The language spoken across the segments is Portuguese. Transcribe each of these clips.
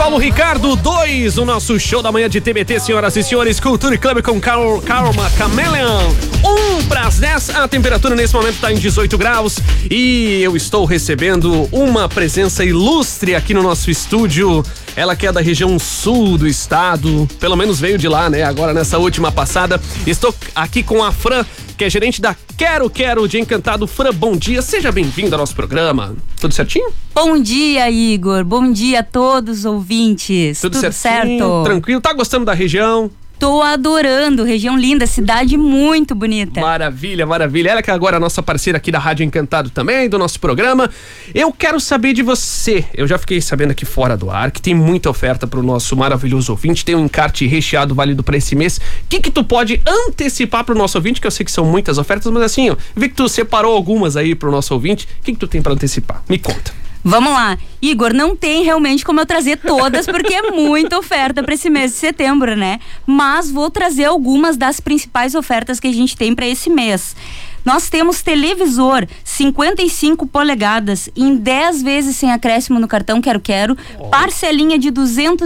Paulo Ricardo 2, o nosso show da manhã de TBT, senhoras e senhores, Cultura Club com Karma Chameleon. 1:10, a temperatura nesse momento está em 18 graus e eu estou recebendo uma presença ilustre aqui no nosso estúdio. Ela que é da região sul do estado, pelo menos veio de lá, né? Agora nessa última passada. Estou aqui com a Fran, que é gerente da Quero de Encantado. Fran, bom dia, seja bem-vindo ao nosso programa. Tudo certinho? Bom dia, Igor. Bom dia a todos os ouvintes. Tudo certo? Tranquilo? Tá gostando da região? Tô adorando, região linda, cidade muito bonita. Maravilha, maravilha. Ela que agora é a nossa parceira aqui da Rádio Encantado também, do nosso programa. Eu quero saber de você. Eu já fiquei sabendo aqui fora do ar que tem muita oferta pro nosso maravilhoso ouvinte. Tem um encarte recheado válido pra esse mês. O que tu pode antecipar pro nosso ouvinte? Que eu sei que são muitas ofertas, mas assim, ó, vi que tu separou algumas aí pro nosso ouvinte. O que tu tem pra antecipar? Me conta. Vamos lá. Igor, não tem realmente como eu trazer todas, porque é muita oferta para esse mês de setembro, né? Mas vou trazer algumas das principais ofertas que a gente tem para esse mês. Nós temos televisor 55 polegadas em 10 vezes sem acréscimo no cartão Quero, parcelinha de R$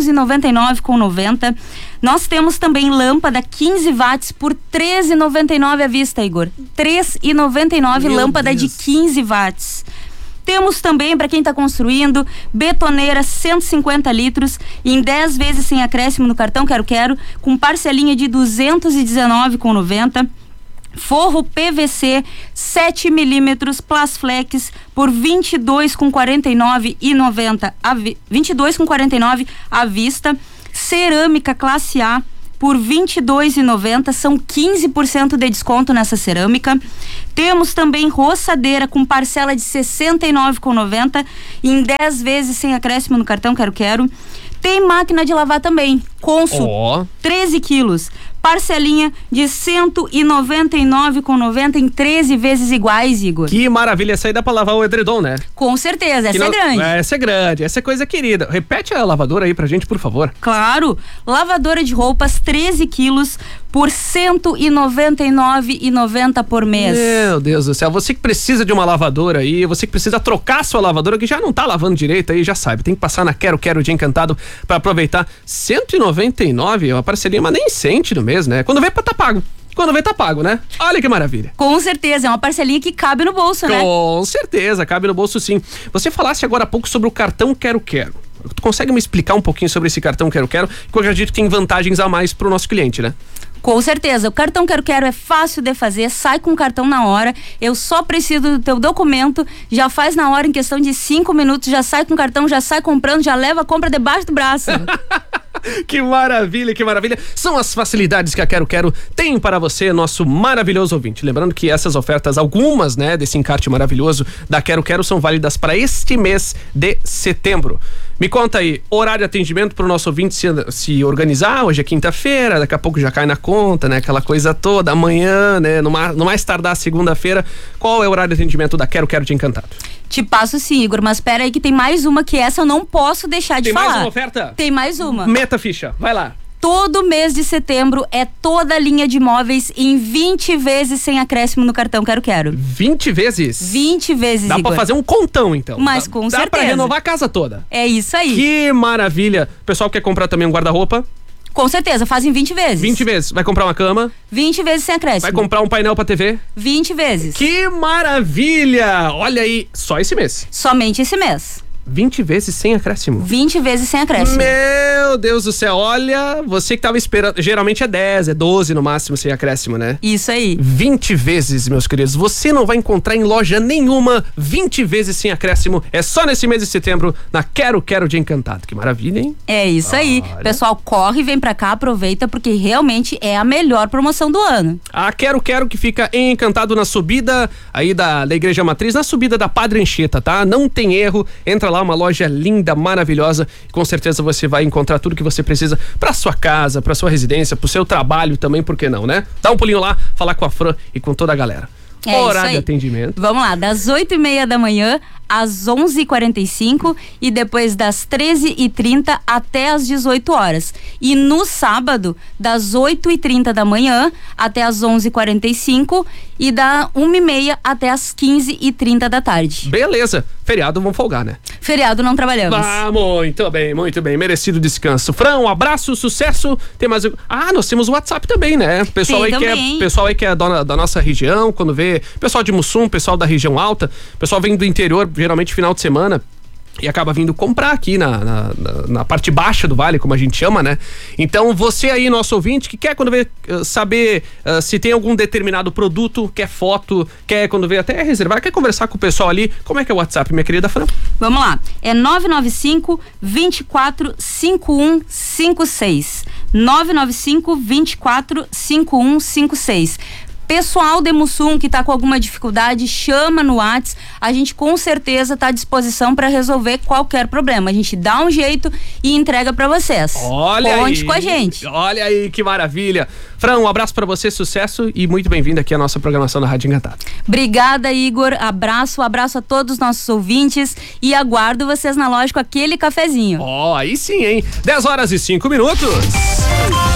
299,90. Nós temos também lâmpada 15 watts por R$ 13,99 à vista, Igor. R$ 3,99 lâmpada de 15 watts. Temos também, para quem está construindo, betoneira 150 litros em 10 vezes sem acréscimo no cartão Quero, com parcelinha de R$ 219,90. Forro PVC 7 milímetros Plasflex por R$ 22,49,90 22,49 à vista. Cerâmica classe A por R$ 22,90, são 15% de desconto nessa cerâmica. Temos também roçadeira com parcela de R$ 69,90 em 10 vezes sem acréscimo no cartão Quero. Tem máquina de lavar também, Consul, 13 quilos, parcelinha de R$ 199,90 em 13 vezes iguais, Igor. Que maravilha, essa aí dá pra lavar o edredom, né? Com certeza, essa é grande. Essa é grande, essa é coisa querida. Repete a lavadora aí pra gente, por favor. Claro, lavadora de roupas 13 quilos por R$ 199,90 por mês. Meu Deus do céu, você que precisa de uma lavadora aí, você que precisa trocar sua lavadora, que já não tá lavando direito aí, já sabe, tem que passar na Quero de Encantado pra aproveitar. R$ 199, uma parceria, mas nem sente no mês, né? Quando vê, tá pago. Quando vê, tá pago, né? Olha que maravilha. Com certeza, é uma parcelinha que cabe no bolso, né? Com certeza, cabe no bolso sim. Você falasse agora há pouco sobre o cartão Quero. Tu consegue me explicar um pouquinho sobre esse cartão Quero? Que eu acredito que tem vantagens a mais pro nosso cliente, né? Com certeza, o cartão Quero é fácil de fazer, sai com o cartão na hora, eu só preciso do teu documento, já faz na hora em questão de 5 minutos, já sai com o cartão, já sai comprando, já leva a compra debaixo do braço. Que maravilha, que maravilha. São as facilidades que a Quero tem para você, nosso maravilhoso ouvinte. Lembrando que essas ofertas, algumas, né, desse encarte maravilhoso da Quero são válidas para este mês de setembro. Me conta aí, horário de atendimento para o nosso ouvinte se organizar. Hoje é quinta-feira, daqui a pouco já cai na conta, né? Aquela coisa toda, amanhã, né? No mais tardar segunda-feira. Qual é o horário de atendimento da Quero de Encantado? Te passo sim, Igor, mas espera aí que tem mais uma que essa eu não posso deixar de falar. Tem mais uma oferta? Tem mais uma. Meta ficha, vai lá. Todo mês de setembro é toda a linha de imóveis em 20 vezes sem acréscimo no cartão Quero. 20 vezes? 20 vezes, Dá Igor. pra fazer um contão, então. Mas com certeza. Dá pra renovar a casa toda. É isso aí. Que maravilha. O pessoal quer comprar também um guarda-roupa? Com certeza, fazem 20 vezes. 20 vezes. Vai comprar uma cama? 20 vezes sem acréscimo. Vai comprar um painel pra TV? 20 vezes. Que maravilha! Olha aí, só esse mês. Somente esse mês. 20 vezes sem acréscimo. 20 vezes sem acréscimo. Meu Deus do céu, olha, você que tava esperando, geralmente é 10, é 12 no máximo sem acréscimo, né? Isso aí. 20 vezes, meus queridos, você não vai encontrar em loja nenhuma 20 vezes sem acréscimo, é só nesse mês de setembro, na Quero de Encantado. Que maravilha, hein? É isso aí. Pessoal, corre, vem pra cá, aproveita, porque realmente é a melhor promoção do ano. A Quero que fica em Encantado, na subida aí da Igreja Matriz, na subida da Padre Anchieta, tá? Não tem erro, entra lá, uma loja linda, maravilhosa, e com certeza você vai encontrar tudo que você precisa pra sua casa, pra sua residência, pro seu trabalho também, por que não, né? Dá um pulinho lá, falar com a Fran e com toda a galera. Horário de atendimento. Vamos lá, das 8h30 da manhã às 11h45 e depois das 13h30 até às 18 horas. E no sábado, das 8h30 da manhã até às 11h45 e da 1h30 até às 15h30 da tarde. Beleza. Feriado vamos folgar, né? Feriado não trabalhamos. Ah, muito bem. Merecido descanso. Fran, um abraço, sucesso. Tem mais... nós temos o WhatsApp também, né? Pessoal aí que é da nossa região, quando vê... Pessoal de Mussum, pessoal da região alta, pessoal vem do interior, geralmente final de semana, e acaba vindo comprar aqui na parte baixa do vale, como a gente chama, né? Então, você aí, nosso ouvinte, que quer quando vê saber se tem algum determinado produto, quer foto, quer quando vê até reservar, quer conversar com o pessoal ali, como é que é o WhatsApp, minha querida Fran? Vamos lá, é 995 24 5156. 995 24 5156. Pessoal de Mussum que tá com alguma dificuldade, chama no WhatsApp, a gente com certeza tá à disposição para resolver qualquer problema. A gente dá um jeito e entrega para vocês. Conte com a gente. Olha aí que maravilha. Fran, um abraço para você, sucesso e muito bem-vindo aqui à nossa programação da Rádio Encantada. Obrigada, Igor. Abraço a todos os nossos ouvintes e aguardo vocês na loja com aquele cafezinho. Aí sim, hein? 10h05.